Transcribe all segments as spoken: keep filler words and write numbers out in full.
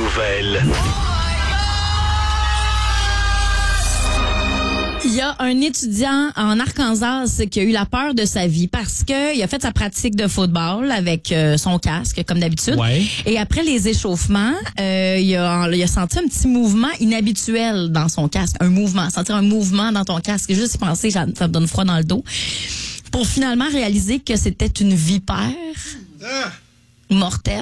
nouvelles. Il y a un étudiant en Arkansas qui a eu la peur de sa vie parce que il a fait sa pratique de football avec euh, son casque, comme d'habitude. Ouais. Et après les échauffements, euh, il, a, il a senti un petit mouvement inhabituel dans son casque. Un mouvement, sentir un mouvement dans ton casque. Juste y penser, ça me donne froid dans le dos. Pour finalement réaliser que c'était une vipère Ah. mortelle.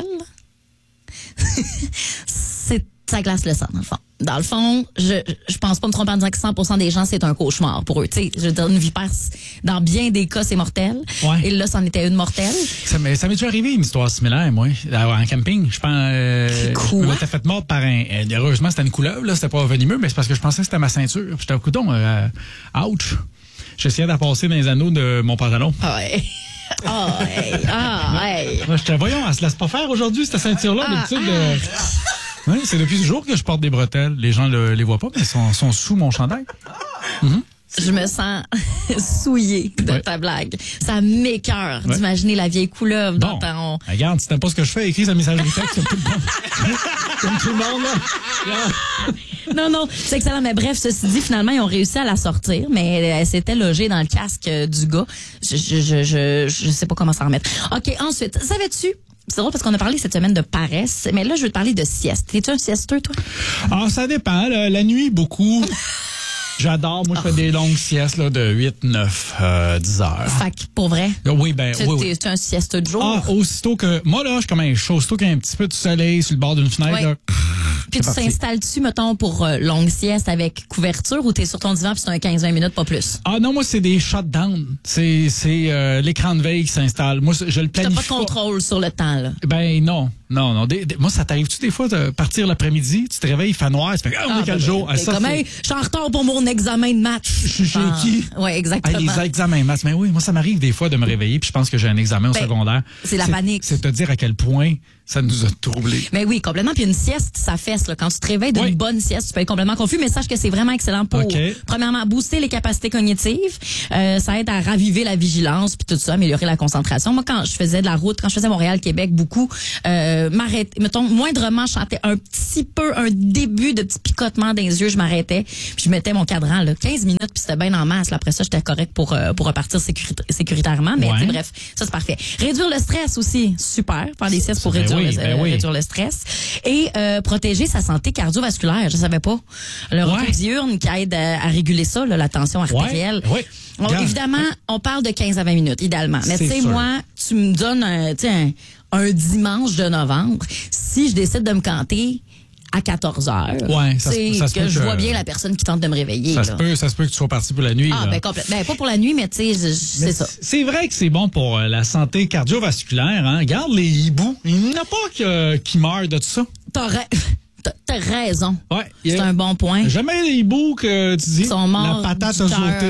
C'est, ça glace le sang, dans le fond. Dans le fond, je je pense pas me tromper en disant que cent pour cent des gens, c'est un cauchemar pour eux. Tu sais, je veux dire, une vipère, dans bien des cas, c'est mortel. Ouais. Et là, c'en était une mortelle. Ça m'est, ça m'est déjà arrivé une histoire similaire, moi, en camping. Je pense, euh, Quoi? je m'étais fait mordre par un, euh, heureusement, c'était une couleuvre, là, c'était pas venimeux, mais c'est parce que je pensais que c'était ma ceinture. Puis j'étais au coudon, euh, ouch. J'essayais de passer dans les anneaux de mon pantalon. Ah ouais. Ah ouais. Ah ouais. Moi, j'étais, voyons, elle se laisse pas faire aujourd'hui, cette ceinture-là, Ah, d'habitude. Euh, ouais, c'est depuis toujours que je porte des bretelles. Les gens le, les voient pas, mais elles sont, sont sous mon chandail. Mm-hmm. Je me sens souillée de Ouais. ta blague. Ça m'écoeure Ouais. d'imaginer la vieille couleuvre dans Bon, ton... regarde, si t'aimes pas ce que je fais, écris sa messagerie texte comme tout le monde. Comme tout le monde, là. Non, non, c'est excellent. Mais bref, ceci dit, finalement, ils ont réussi à la sortir, mais elle s'était logée dans le casque euh, du gars. Je, je, je, je, je sais pas comment s'en remettre. OK, ensuite, savais-tu... C'est drôle parce qu'on a parlé cette semaine de paresse, mais là, je veux te parler de sieste. Es-tu un siesteux, toi? Ah, ça dépend. là. La nuit, beaucoup. J'adore. Moi, je fais des longues siestes là, de huit, neuf, euh, dix heures. Fait que, pour vrai, Oui, ben, tu oui, oui. es un siesteux de jour. Ah, aussitôt que... Moi, là, je suis comme un chaud. Aussitôt qu'il y a un petit peu de soleil sur le bord d'une fenêtre, Ouais. là, Puis tu c'est parti. t'installes-tu, mettons, pour euh, longue sieste avec couverture ou t'es sur ton divan puis c'est un quinze vingt minutes, pas plus? Ah non, moi, c'est des shutdowns. C'est, c'est euh, l'écran de veille qui s'installe. Moi, je le T'as planifie pas de contrôle sur le temps, là. Ben non, non, non. Des- des- moi, ça t'arrive-tu des fois de partir l'après-midi, tu te réveilles, il fait noir, tu fais « Ah, on est quel ben, jour? » ben, ça, comme, c'est- hey, je suis en retard pour mon examen de maths. Je suis chez Ah, qui? ouais, Hey, exactement. les examens maths. Mais oui, moi, ça m'arrive des fois de me réveiller puis je pense que j'ai un examen au Ben, secondaire. c'est la panique. C'est te dire à quel point ça nous a troublés. Mais oui, complètement. Puis une sieste, ça fesse. Là. Quand tu te réveilles d'une Oui. bonne sieste, tu peux être complètement confus. Mais sache que c'est vraiment excellent pour, OK. premièrement, booster les capacités cognitives. Euh, ça aide à raviver la vigilance puis tout ça, améliorer la concentration. Moi, quand je faisais de la route, quand je faisais Montréal-Québec, beaucoup, euh, m'arrêter, mettons, moindrement, je chantais un petit peu, un début de petit picotement dans les yeux, je m'arrêtais. Puis je mettais mon cadran, là, quinze minutes, puis c'était bien en masse. Là. Après ça, j'étais correct pour, euh, pour repartir sécurita- sécuritairement. Mais Ouais. tu sais, bref, ça, c'est parfait. Réduire le stress aussi, super. Faire des siestes pour Ben réduire, oui, le, ben euh, oui. réduire le stress. Et euh, protéger sa santé cardiovasculaire. Je savais pas. Le repos Ouais. diurne qui aide à, à réguler ça, là, la tension artérielle. Ouais, ouais. On- Regarde. évidemment, on parle de quinze à vingt minutes, idéalement. Mais C'est tu sais, sûr. moi, tu me donnes un, tu sais, un, un dimanche de novembre. Si je décide de me canter à quatorze heures, Ouais, ça se- c'est ça se que peut je que- vois bien la personne qui tente de me réveiller. Ça là. se peut, ça se peut que tu sois parti pour la nuit. Ah, là. ben complètement. Ben, pas pour la nuit, mais tu sais, je- je- Mais c'est ça. C'est vrai que c'est bon pour euh, la santé cardiovasculaire. Hein? Regarde les hiboux. Il n'y en a pas que- qui meurent de tout ça. T'as ra- t'as- t'as raison. Ouais, C'est il y a- un bon point. Jamais les hiboux que tu dis Ils sont morts la patate du a cœur. sauté.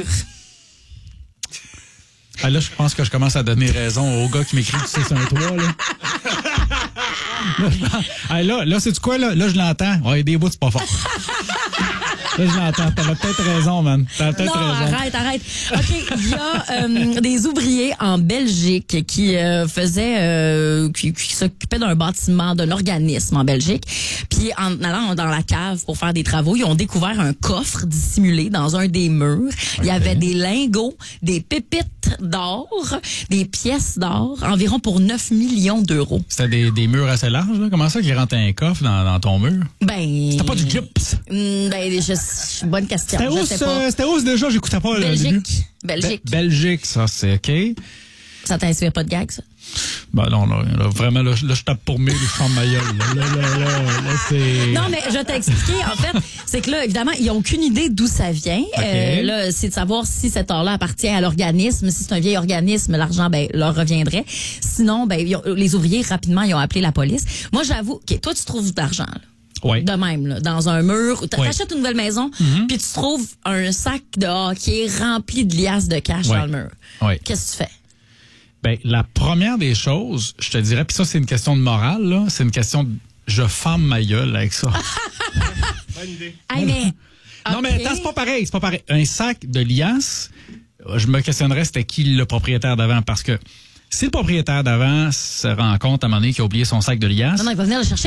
Ah, là, je pense que je commence à donner raison au gars qui m'écrit du six un trois. Là. Là, je pense- ah, là, là c'est-tu quoi, là? Là, je l'entends. Ouais, des bouts, c'est pas fort. Là, je l'entends. T'avais peut-être raison, man. T'avais peut-être Non, raison. arrête, arrête. OK, il y a euh, des ouvriers en Belgique qui euh, faisaient, euh, qui, qui s'occupaient d'un bâtiment, d'un organisme en Belgique. Puis en allant dans la cave pour faire des travaux, ils ont découvert un coffre dissimulé dans un des murs. Il y avait des lingots, des pépites d'or, des pièces d'or, environ pour neuf millions d'euros. C'était des, des murs assez larges, là. Comment ça qu'ils rentrent un coffre dans, dans ton mur? Ben... C'était pas du gyps. Mm, Ben, je, je- bonne question. C'était Je où, sais ça? pas. C'était où déjà? J'écoutais pas le début. Belgique. Belgique. Be- Belgique, ça, c'est OK. Ça t'inspire pas de gag, ça? Ben non, là, là, vraiment, là, je- là, je tape pour mille, je ferme ma gueule. Là, là, là, là, là, c'est... Non, mais je t'ai expliqué, en fait, c'est que là, évidemment, ils n'ont aucune idée d'où ça vient. OK. Euh, là, c'est de savoir si cet or-là appartient à l'organisme. Si c'est un vieil organisme, l'argent, ben, leur reviendrait. Sinon, ben, ils ont- les ouvriers, rapidement, ils ont appelé la police. Moi, j'avoue, OK, toi, tu trouves de l'argent, là. Oui. De même, là, dans un mur. T'a- Oui. T'achètes une nouvelle maison, Mhm. puis tu trouves un sac de hockey rempli de liasses de cash Oui. dans le mur. Oui. Qu'est-ce que tu fais? Ben, la première des choses, je te dirais, puis ça, c'est une question de morale, là. C'est une question de je ferme ma gueule avec ça. Bonne idée. Hey, mais. Non, mais OK. attends, c'est pas pareil, c'est pas pareil. Un sac de liasses, je me questionnerais c'était qui le propriétaire d'avant, parce que si le propriétaire d'avant se rend compte à un moment donné qu'il a oublié son sac de liasses, Non, non, il va venir le chercher, là.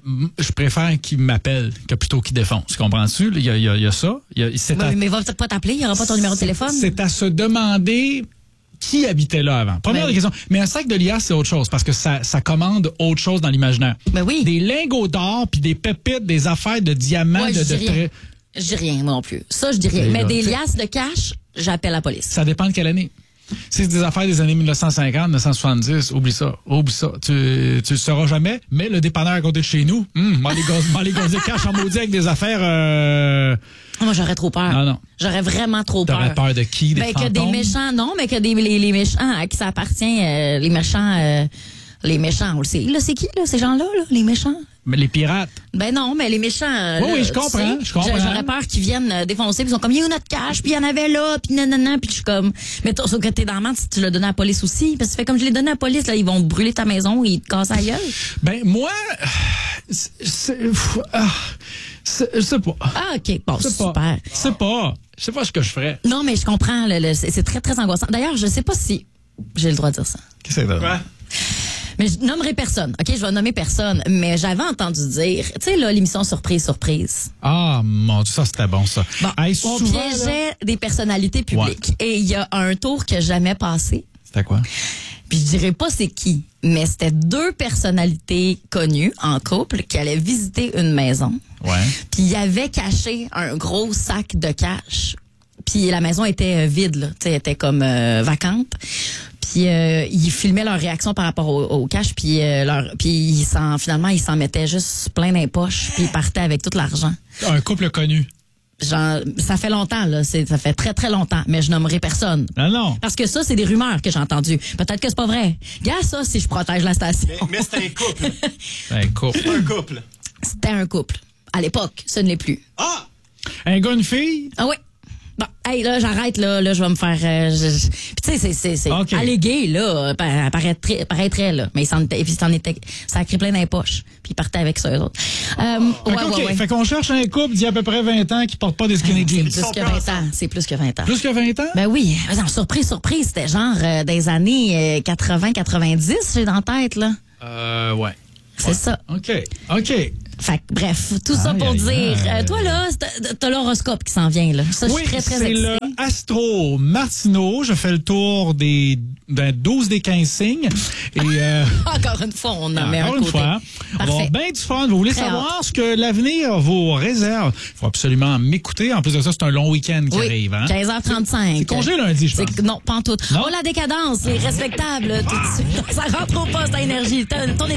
je préfère qu'il m'appelle que plutôt qu'il défonce. Comprends-tu? Il y a, il y a, il y a ça. Il y a, c'est Oui, à, mais il va peut-être pas t'appeler, il n'y aura pas ton numéro de téléphone. C'est à se demander qui habitait là avant. Première Ben oui. question. Mais un sac de liasses, c'est autre chose parce que ça, ça commande autre chose dans l'imaginaire. Ben oui. Des lingots d'or, puis des pépites, des affaires de diamants, Moi, de, je de dis rien. traits. Je dis rien, moi non plus. Ça, je dis rien. C'est Mais là. des C'est- liasses de cash, j'appelle la police. Ça dépend de quelle année. Si c'est des affaires des années dix-neuf cent cinquante, dix-neuf cent soixante-dix, oublie ça, oublie ça. Tu, tu le sauras jamais, mais le dépanneur à côté de chez nous, hum, m'en les gaz- m'en les gazer cash en maudit avec des affaires, euh, Moi, j'aurais trop peur. Non, non. J'aurais vraiment trop peur. t'aurais peur de qui, des Ben, que fantômes? des méchants, non, mais que des, les, les méchants à qui ça appartient, euh, les méchants, euh, les méchants, on le sait. Là, c'est qui, là, ces gens-là, là, les méchants? Mais les pirates. Ben non, mais les méchants. euh, Oui, là, oui, je tu comprends, sais, je comprends. J'aurais peur qu'ils viennent euh, défoncer, puis ils sont comme, il y a eu notre cash, puis il y en avait là, puis nanana, puis je suis comme, mais toi, sauf que t'es dans la merde si tu l'as donné à la police aussi, parce que tu fais comme je l'ai donné à la police, là, ils vont brûler ta maison, ils te cassent la gueule. Ben, moi, c'est, c'est, pff, ah, c'est- je sais pas. Ah, ok, bon, Je sais super. pas. Je sais pas. Je sais pas ce que je ferais. Non, mais je comprends, le- le- c'est c'est très, très angoissant. D'ailleurs, je sais pas si j'ai le droit de dire ça. Qu'est-ce que c'est Quoi? Mais je nommerai personne, OK? Je vais nommer personne. Mais j'avais entendu dire, tu sais, là, l'émission Surprise, Surprise. Ah, mon Dieu, ça, c'était bon, ça. Bon, Hey, on souvent, là- piégeait des personnalités publiques. Et il y a un tour que j'ai jamais passé. C'était quoi? Puis je dirais pas c'est qui, mais c'était deux personnalités connues en couple qui allaient visiter une maison. Ouais. Puis il y avait caché un gros sac de cash. Puis la maison était euh, vide, là. Tu sais, elle était comme euh, vacante. Puis euh, ils filmaient leur réaction par rapport au, au cash. Puis euh, leur, puis ils s'en, finalement, ils s'en mettaient juste plein dans les poches. Puis ils partaient avec tout l'argent. Un couple connu. Genre, ça fait longtemps, là. C'est, ça fait très, très longtemps. Mais je nommerai personne. Non, non. Parce que ça, c'est des rumeurs que j'ai entendues. Peut-être que c'est pas vrai. Gars, ça, si je protège la station. Mais, mais c'est un couple. Un couple. C'est un couple. C'était un couple. À l'époque, ce ne l'est plus. Ah! Un gars, une fille? Ah oui. Bon, hey, là, j'arrête, là. Là, je vais me faire... Euh, je- je- Puis tu sais, c'est, c'est, c'est OK. allégué, là. pa- Paraîtrait, paraîtrait, là. Mais il s'en était, il s'en était... Ça a créé plein dans les poches. Puis il partait avec ça, eux autres. Euh, Fait, ouais, que, OK. ouais, ouais. Fait qu'on cherche un couple d'il y a à peu près vingt ans qui porte pas des skinny C'est jeans. plus sont que plus vingt ensemble. ans. C'est plus que vingt ans. Plus que vingt ans? Ben oui. Mais en surprise, surprise, c'était genre euh, des années euh, quatre-vingts quatre-vingt-dix, j'ai dans la tête, là. Euh, ouais. C'est ça. OK. OK. Fait que, bref, tout ça Aïe, pour aïe, dire, aïe. euh, toi là, t'as, t'as l'horoscope qui s'en vient là. Ça, je Oui, suis très très c'est excitée. le Astro Martineau. Je fais le tour des ben, douze des quinze signes. Et euh, Encore une fois, on en met un encore une côté. fois, on va avoir Parfait. bien du fun. Vous voulez Très savoir ce que l'avenir vous réserve? Il faut absolument m'écouter. En plus de ça, c'est un long week-end qui Oui, arrive. Hein? quinze heures trente-cinq. C'est congé lundi, je pense. C'est- Non, pas en tout. Non? Oh, la décadence, c'est respectable, tout de suite. Ça rentre au poste à énergie. Ton, ton